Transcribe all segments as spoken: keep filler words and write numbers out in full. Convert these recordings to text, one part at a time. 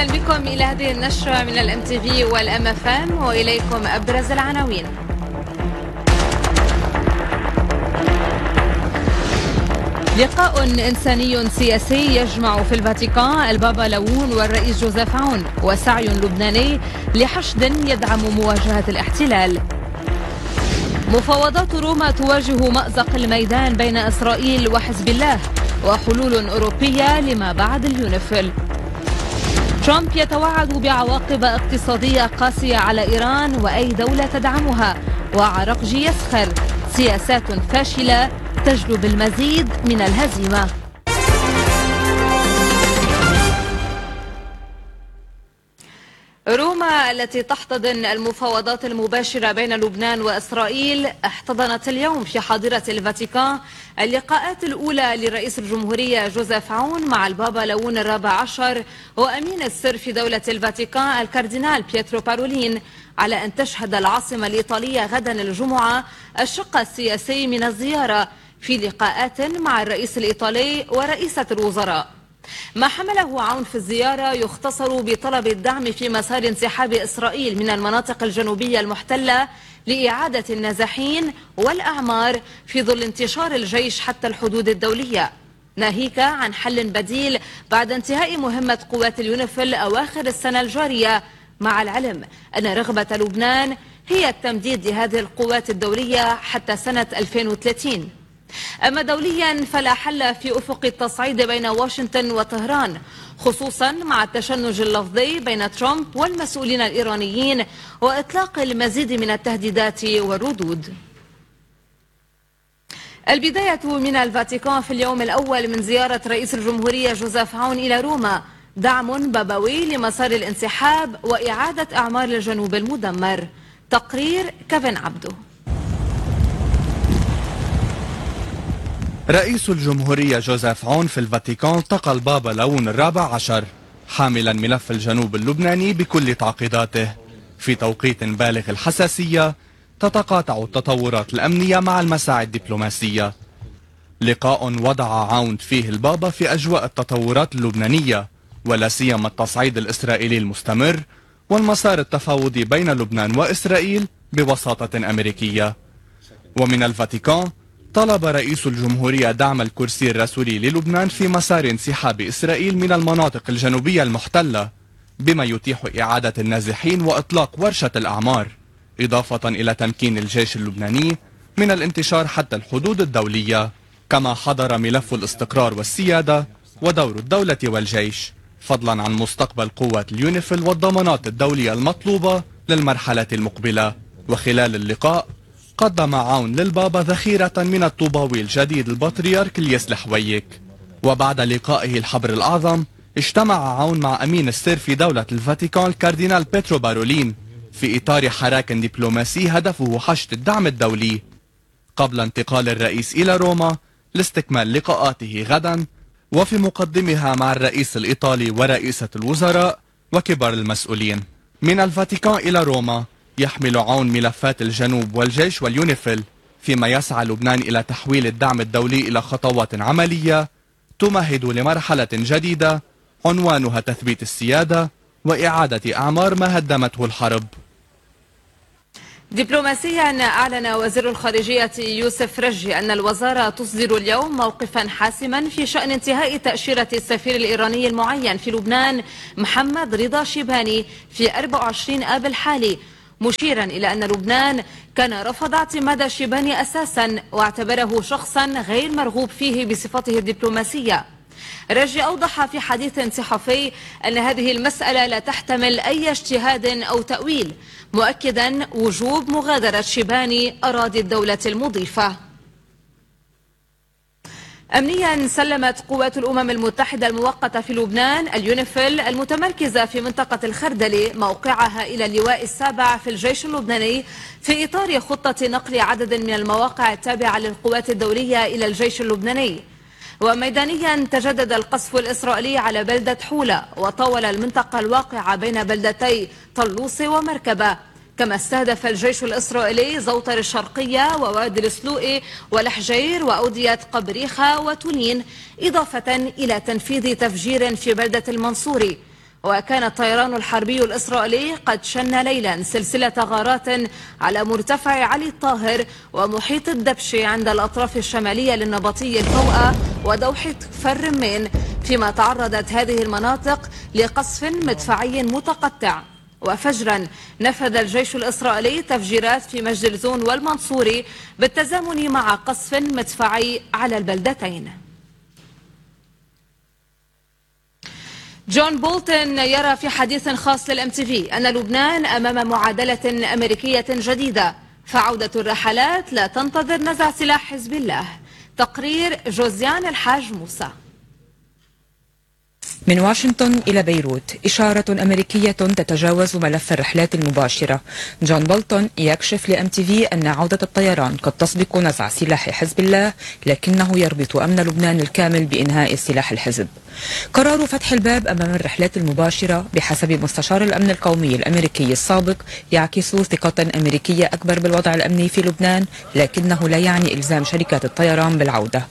أهلا بكم إلى هذه النشرة من الام تي في والام اف ام، وإليكم أبرز العناوين. لقاء إنساني سياسي يجمع في الفاتيكان البابا لوون والرئيس جوزيف عون، وسعي لبناني لحشد يدعم مواجهة الاحتلال. مفاوضات روما تواجه مأزق الميدان بين إسرائيل وحزب الله، وحلول أوروبية لما بعد اليونيفيل. ترامب يتوعد بعواقب اقتصادية قاسية على إيران وأي دولة تدعمها، وعرقجي يسخر سياسات فاشلة تجلب المزيد من الهزيمة. روما التي تحتضن المفاوضات المباشرة بين لبنان وإسرائيل احتضنت اليوم في حاضرة الفاتيكان اللقاءات الأولى لرئيس الجمهورية جوزيف عون مع البابا لوون الرابع عشر وأمين السر في دولة الفاتيكان الكاردينال بيترو بارولين، على أن تشهد العاصمة الإيطالية غدا الجمعة الشق السياسي من الزيارة في لقاءات مع الرئيس الإيطالي ورئيسة الوزراء. ما حمله عون في الزيارة يختصر بطلب الدعم في مسار انسحاب إسرائيل من المناطق الجنوبية المحتلة لإعادة النازحين والأعمار في ظل انتشار الجيش حتى الحدود الدولية، ناهيك عن حل بديل بعد انتهاء مهمة قوات اليونيفيل أواخر السنة الجارية، مع العلم أن رغبة لبنان هي التمديد لهذه القوات الدولية حتى سنة ألفين وثلاثين. أما دوليا فلا حل في أفق التصعيد بين واشنطن وطهران، خصوصا مع التشنج اللفظي بين ترامب والمسؤولين الإيرانيين وإطلاق المزيد من التهديدات والردود. البداية من الفاتيكان في اليوم الأول من زيارة رئيس الجمهورية جوزيف عون إلى روما، دعم بابوي لمسار الانسحاب وإعادة أعمار الجنوب المدمر. تقرير كيفن عبدو. رئيس الجمهورية جوزيف عون في الفاتيكان التقى البابا لوون الرابع عشر حاملا ملف الجنوب اللبناني بكل تعقيداته في توقيت بالغ الحساسية تتقاطع التطورات الأمنية مع المساعي الدبلوماسية. لقاء وضع عون فيه البابا في أجواء التطورات اللبنانية، ولا سيما التصعيد الإسرائيلي المستمر والمسار التفاوضي بين لبنان وإسرائيل بوساطة أمريكية. ومن الفاتيكان طلب رئيس الجمهورية دعم الكرسي الرسولي للبنان في مسار انسحاب إسرائيل من المناطق الجنوبية المحتلة، بما يتيح إعادة النازحين وإطلاق ورشة الأعمار، إضافة إلى تمكين الجيش اللبناني من الانتشار حتى الحدود الدولية. كما حضر ملف الاستقرار والسيادة ودور الدولة والجيش، فضلا عن مستقبل قوات اليونيفيل والضمانات الدولية المطلوبة للمرحلة المقبلة. وخلال اللقاء قدم عون للبابا ذخيرة من الطوباوي الجديد البطريرك اليس حويك. وبعد لقائه الحبر الأعظم اجتمع عون مع أمين السر في دولة الفاتيكان الكاردينال بيترو بارولين في إطار حراك دبلوماسي هدفه حشد الدعم الدولي، قبل انتقال الرئيس إلى روما لاستكمال لقاءاته غدا، وفي مقدمها مع الرئيس الإيطالي ورئيسة الوزراء وكبار المسؤولين. من الفاتيكان إلى روما يحمل عون ملفات الجنوب والجيش واليونيفيل، فيما يسعى لبنان إلى تحويل الدعم الدولي إلى خطوات عملية تمهد لمرحلة جديدة عنوانها تثبيت السيادة وإعادة أعمار ما هدمته الحرب. دبلوماسيا، أعلن وزير الخارجية يوسف رجي أن الوزارة تصدر اليوم موقفا حاسما في شأن انتهاء تأشيرة السفير الإيراني المعين في لبنان محمد رضا شيباني في أربعة وعشرين آب الحالي، مشيرا إلى أن لبنان كان رفض اعتماد شيباني أساسا واعتبره شخصا غير مرغوب فيه بصفته الدبلوماسية. رجي أوضح في حديث صحفي أن هذه المسألة لا تحتمل أي اجتهاد أو تأويل، مؤكدا وجوب مغادرة شيباني أراضي الدولة المضيفة. أمنيا، سلمت قوات الأمم المتحدة المؤقتة في لبنان اليونيفيل المتمركزة في منطقة الخردلي موقعها إلى اللواء السابع في الجيش اللبناني في إطار خطة نقل عدد من المواقع التابعة للقوات الدولية إلى الجيش اللبناني. وميدانيا، تجدد القصف الإسرائيلي على بلدة حولة وطول المنطقة الواقعة بين بلدتي طلوس ومركبة، كما استهدف الجيش الإسرائيلي زوطر الشرقية ووادي السلوئي والحجير وأودية قبريخة وتولين، إضافة إلى تنفيذ تفجير في بلدة المنصوري. وكان الطيران الحربي الإسرائيلي قد شن ليلا سلسلة غارات على مرتفع علي الطاهر ومحيط الدبش عند الأطراف الشمالية للنبطي الفوقة ودوحة فرمين، فيما تعرضت هذه المناطق لقصف مدفعي متقطع. وفجرا نفذ الجيش الإسرائيلي تفجيرات في مجدلزون والمنصوري بالتزامن مع قصف مدفعي على البلدتين. جون بولتون يرى في حديث خاص للام تي في أن لبنان أمام معادلة أمريكية جديدة، فعودة الرحلات لا تنتظر نزع سلاح حزب الله. تقرير جوزيان الحاج موسى. من واشنطن إلى بيروت، إشارة أمريكية تتجاوز ملف الرحلات المباشرة. جون بولتون يكشف لأم تي في أن عودة الطيران قد تسبق نزع سلاح حزب الله، لكنه يربط أمن لبنان الكامل بإنهاء سلاح الحزب. قرار فتح الباب أمام الرحلات المباشرة بحسب مستشار الأمن القومي الأمريكي السابق يعكس ثقة أمريكية أكبر بالوضع الأمني في لبنان، لكنه لا يعني إلزام شركات الطيران بالعودة.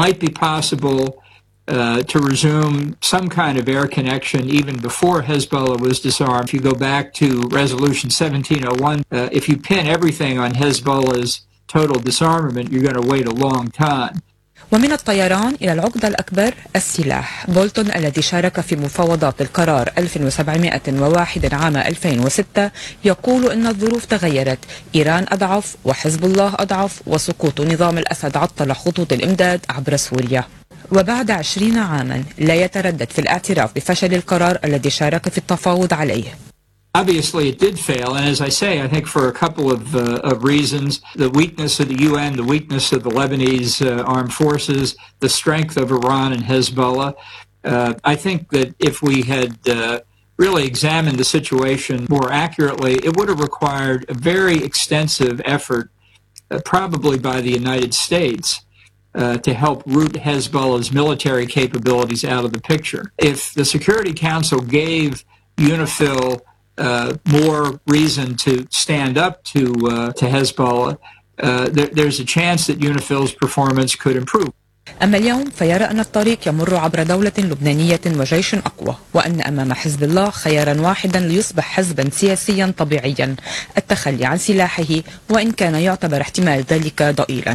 Uh, to resume some kind of air connection even before Hezbollah was disarmed. If you go back to Resolution seventeen oh one, uh, if you pin everything on Hezbollah's total disarmament, you're going to wait a long time. ومن الطيران إلى العقدة الأكبر السلاح. بولتون الذي شارك في مفاوضات القرار ألف وسبعمائة وواحد عام ألفين وستة يقول إن الظروف تغيرت، إيران أضعف وحزب الله أضعف وسقوط نظام الأسد عطل خطوط الإمداد عبر سوريا. وبعد عشرين عاما لا يتردد في الاعتراف بفشل القرار الذي شارك في التفاوض عليه. Obviously it did fail, and as I say, I think for a couple of, uh, of reasons: the weakness of the U N, the weakness of the Lebanese uh, armed forces, the strength of Iran and Hezbollah. Uh, I think that if we had uh, really examined the situation more accurately, it would have required a very extensive effort, uh, probably by the United States, Uh, to help root Hezbollah's military capabilities out of the picture. If the Security Council gave UNIFIL uh, more reason to stand up to uh, to Hezbollah, uh, there, there's a chance that UNIFIL's performance could improve. أما اليوم فيرى أن الطريق يمر عبر دولة لبنانية وجيش أقوى، وأن أمام حزب الله خيارا واحدا ليصبح حزبا سياسيا طبيعيا: التخلي عن سلاحه، وإن كان يعتبر احتمال ذلك ضئيلا.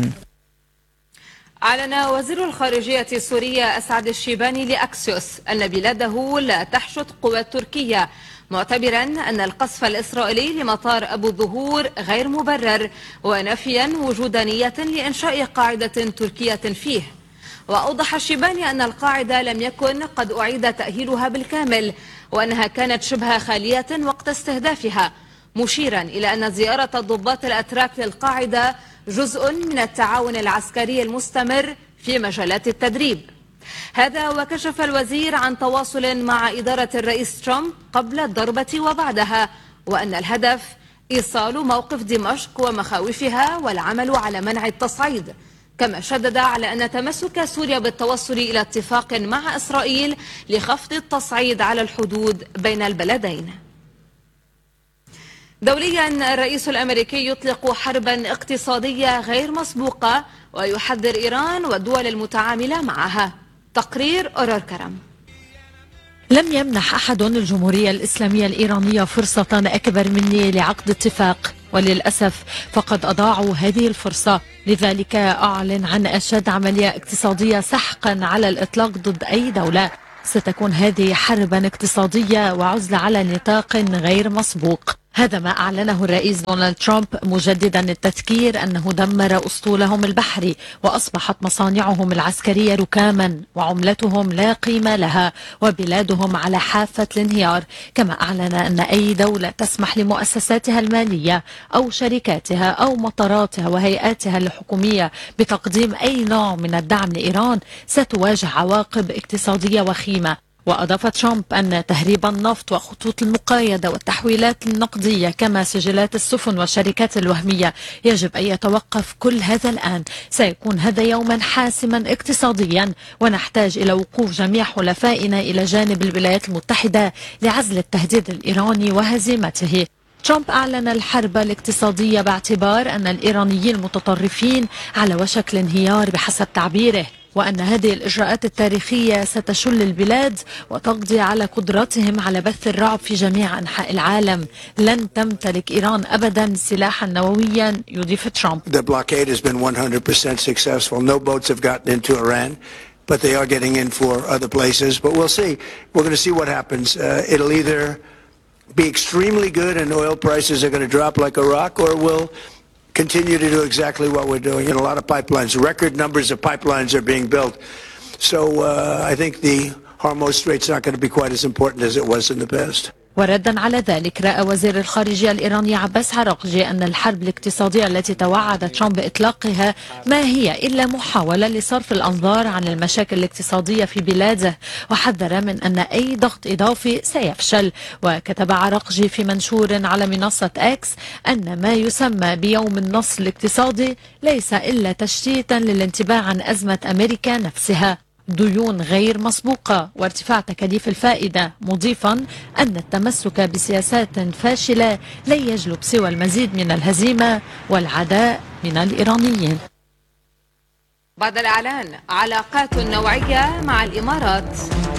أعلن وزير الخارجية السورية أسعد الشيباني لأكسيوس أن بلاده لا تحشد قوات تركية، معتبرا أن القصف الإسرائيلي لمطار أبو الظهور غير مبرر، ونفيا وجود نية لإنشاء قاعدة تركية فيه. وأوضح الشيباني أن القاعدة لم يكن قد أعيد تأهيلها بالكامل، وأنها كانت شبه خالية وقت استهدافها، مشيرا إلى أن زيارة الضباط الأتراك للقاعدة جزء من التعاون العسكري المستمر في مجالات التدريب. هذا وكشف الوزير عن تواصل مع إدارة الرئيس ترامب قبل الضربة وبعدها، وأن الهدف إيصال موقف دمشق ومخاوفها والعمل على منع التصعيد، كما شدد على أن تمسك سوريا بالتوصل إلى اتفاق مع إسرائيل لخفض التصعيد على الحدود بين البلدين. دوليا، الرئيس الأمريكي يطلق حربا اقتصادية غير مسبوقة ويحذر إيران والدول المتعاملة معها. تقرير أورور كرم. لم يمنح أحد الجمهورية الإسلامية الإيرانية فرصة أكبر مني لعقد اتفاق، وللأسف فقد أضاعوا هذه الفرصة. لذلك أعلن عن إنشاد عملية اقتصادية سحقا على الإطلاق ضد أي دولة. ستكون هذه حربا اقتصادية وعزلة على نطاق غير مسبوق. هذا ما أعلنه الرئيس دونالد ترامب، مجددا التذكير أنه دمر أسطولهم البحري وأصبحت مصانعهم العسكرية ركاما وعملتهم لا قيمة لها وبلادهم على حافة الانهيار. كما أعلن أن أي دولة تسمح لمؤسساتها المالية أو شركاتها أو مطاراتها وهيئاتها الحكومية بتقديم أي نوع من الدعم لإيران ستواجه عواقب اقتصادية وخيمة. وأضاف ترامب أن تهريب النفط وخطوط المقايضة والتحويلات النقدية كما سجلات السفن والشركات الوهمية يجب أن يتوقف كل هذا الآن. سيكون هذا يوما حاسما اقتصاديا، ونحتاج إلى وقوف جميع حلفائنا إلى جانب الولايات المتحدة لعزل التهديد الإيراني وهزيمته. ترامب أعلن الحرب الاقتصادية باعتبار أن الإيرانيين المتطرفين على وشك الانهيار بحسب تعبيره. وأن هذه الإجراءات التاريخية ستشل البلاد وتقضي على قدرتهم على بث الرعب في جميع أنحاء العالم. لن تمتلك إيران أبدا سلاحا نوويا، يضيف ترامب. The blockade has been one hundred percent successful. No boats have gotten into Iran, but they are getting in for other places. But we'll see. We're going to see what happens. Uh, it'll either be extremely good and oil prices are going to drop like a rock, or we'll continue to do exactly what we're doing. And a lot of pipelines, record numbers of pipelines are being built. So uh, I think the Hormuz Strait's not going to be quite as important as it was in the past. وردا على ذلك، رأى وزير الخارجية الإيراني عباس عراقجي أن الحرب الاقتصادية التي توعد ترامب بإطلاقها ما هي إلا محاولة لصرف الأنظار عن المشاكل الاقتصادية في بلاده، وحذر من أن أي ضغط إضافي سيفشل. وكتب عراقجي في منشور على منصة إكس أن ما يسمى بيوم النصر الاقتصادي ليس إلا تشتيتا للانتباه عن أزمة أمريكا نفسها، ديون غير مسبوقة وارتفاع تكاليف الفائدة، مضيفا أن التمسك بسياسات فاشلة لن يجلب سوى المزيد من الهزيمة والعداء من الإيرانيين. بعد الإعلان علاقات نوعية مع الإمارات.